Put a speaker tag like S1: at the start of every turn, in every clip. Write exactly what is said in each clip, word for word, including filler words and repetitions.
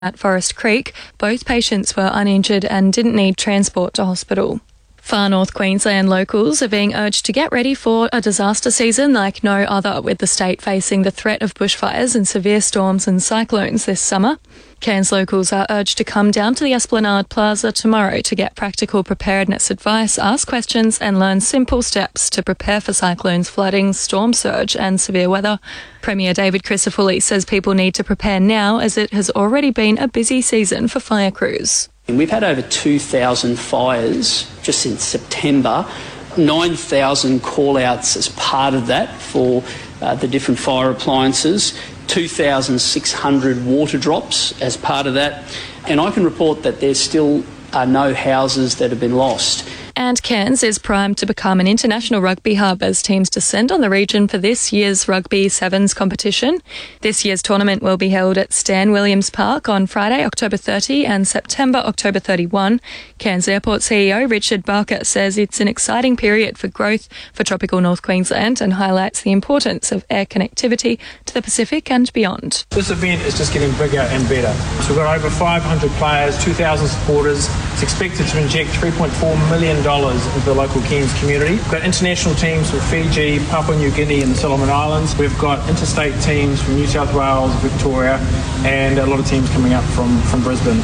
S1: At Forest Creek, both patients were uninjured and didn't need transport to hospital. Far North Queensland locals are being urged to get ready for a disaster season like no other, with the state facing the threat of bushfires and severe storms and cyclones this summer. Cairns locals are urged to come down to the Esplanade Plaza tomorrow to get practical preparedness advice, ask questions and learn simple steps to prepare for cyclones, flooding, storm surge and severe weather. Premier David Crisafulli says people need to prepare now as it has already been a busy season for fire crews.
S2: We've had over two thousand fires just since September, nine thousand call-outs as part of that for uh, the different fire appliances, two thousand six hundred water drops as part of that, and I can report that there still are no houses that have been lost.
S1: And Cairns is primed to become an international rugby hub as teams descend on the region for this year's Rugby Sevens competition. This year's tournament will be held at Stan Williams Park on Friday, October thirtieth and September, October thirty-first. Cairns Airport C E O Richard Barker says it's an exciting period for growth for tropical North Queensland and highlights the importance of air connectivity to the Pacific and beyond.
S3: This event is just getting bigger and better. So we've got over five hundred players, two thousand supporters. It's expected to inject three point four million dollars into the local Cairns community. We've got international teams from Fiji, Papua New Guinea and the Solomon Islands. We've got interstate teams from New South Wales, Victoria, and a lot of teams coming up from, from Brisbane.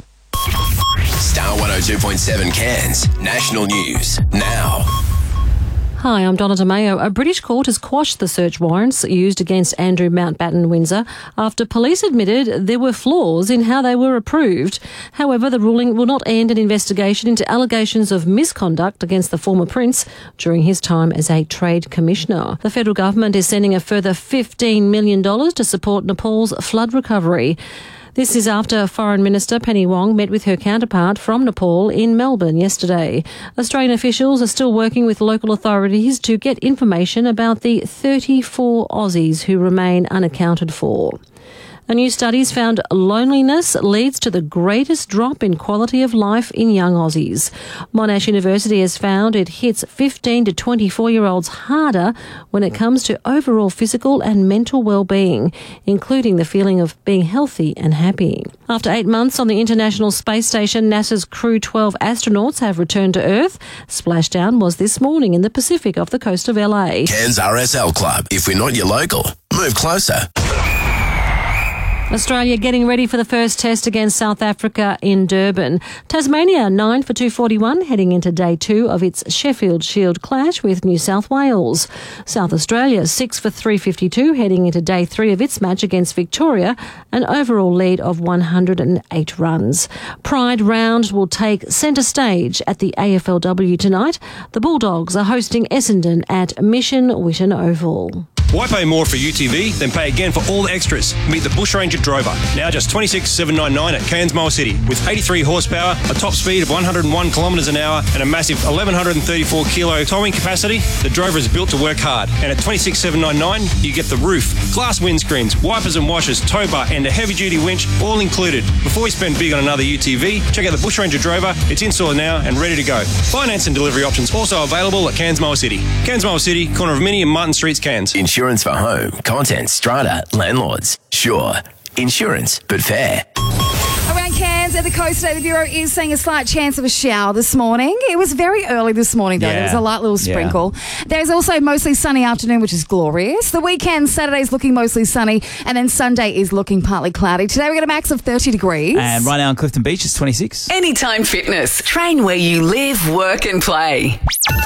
S4: Star one oh two point seven Cairns, national news, now.
S5: Hi, I'm Donna DeMayo. A British court has quashed the search warrants used against Andrew Mountbatten Windsor after police admitted there were flaws in how they were approved. However, the ruling will not end an investigation into allegations of misconduct against the former prince during his time as a trade commissioner. The federal government is sending a further fifteen million dollars to support Nepal's flood recovery. This is after Foreign Minister Penny Wong met with her counterpart from Nepal in Melbourne yesterday. Australian officials are still working with local authorities to get information about the thirty-four Aussies who remain unaccounted for. A new study's found loneliness leads to the greatest drop in quality of life in young Aussies. Monash University has found it hits fifteen to twenty-four-year-olds harder when it comes to overall physical and mental well-being, including the feeling of being healthy and happy. After eight months on the International Space Station, NASA's Crew twelve astronauts have returned to Earth. Splashdown was this morning in the Pacific off the coast of L A.
S4: Cairns R S L Club. If we're not your local, move closer.
S5: Australia getting ready for the first test against South Africa in Durban. Tasmania nine for two forty-one heading into day two of its Sheffield Shield clash with New South Wales. South Australia six for three fifty-two heading into day three of its match against Victoria, an overall lead of one hundred eight runs. Pride Round will take centre stage at the A F L W tonight. The Bulldogs are hosting Essendon at Mission Whitten Oval.
S6: Why pay more for U T V than pay again for all the extras? Meet the Bushranger Drover, now just twenty-six thousand seven hundred ninety-nine at Cairns Mile City. With eighty-three horsepower, a top speed of one hundred one kilometres an hour and a massive eleven thirty-four kilo towing capacity, the Drover is built to work hard. And at twenty-six thousand seven hundred ninety-nine, you get the roof, glass windscreens, wipers and washers, tow bar and a heavy-duty winch, all included. Before we spend big on another U T V, check out the Bushranger Drover. It's in store now and ready to go. Finance and delivery options also available at Cairns Mile City. Cairns Mile City, corner of Minnie and Martin Streets, Cairns.
S4: Insurance for home, content, strata, landlords. Sure. Insurance, but fair.
S7: Around Cairns at the Coast Weather Bureau is saying a slight chance of a shower this morning. It was very early this morning, though.
S8: Yeah.
S7: There was a light little sprinkle. Yeah. There's also mostly sunny afternoon, which is glorious. The weekend, Saturday's looking mostly sunny, and then Sunday is looking partly cloudy. Today we got a max of thirty degrees.
S8: And right now on Clifton Beach, it's twenty-six.
S9: Anytime Fitness. Train where you live, work and play.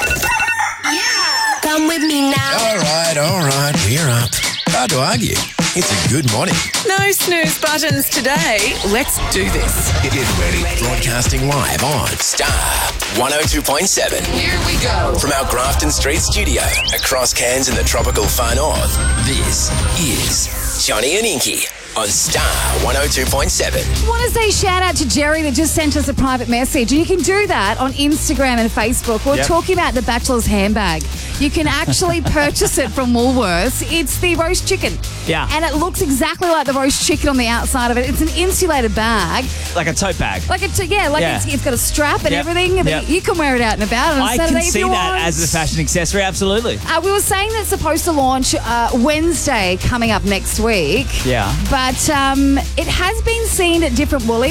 S10: Yeah. Come with me now.
S4: All right, all right, we're up. Hard to argue. It's a good morning.
S9: No snooze buttons today. Let's do this.
S4: Get ready. ready. Broadcasting live on Star one oh two point seven.
S9: Here we go.
S4: From our Grafton Street studio across Cairns in the tropical far north, this is Johnny and Inky on Star one oh two point seven.
S7: I want to say shout out to Jerry that just sent us a private message. And you can do that on Instagram and Facebook. We're
S8: yep.
S7: talking about the Bachelor's handbag. You can actually purchase it from Woolworths. It's the roast chicken.
S8: Yeah.
S7: And it looks exactly like the roast chicken on the outside of it. It's an insulated bag.
S8: Like a tote bag.
S7: Like a, yeah, like
S8: Yeah.
S7: It's, it's got a strap and
S8: Yep.
S7: everything.
S8: Yep.
S7: You can wear it out and about on a
S8: I
S7: Saturday
S8: can
S7: if
S8: see
S7: you
S8: that
S7: want.
S8: as a fashion accessory, absolutely.
S7: Uh, we were saying that it's supposed to launch uh, Wednesday coming up next week.
S8: Yeah.
S7: But um, it has been seen at different Woolies.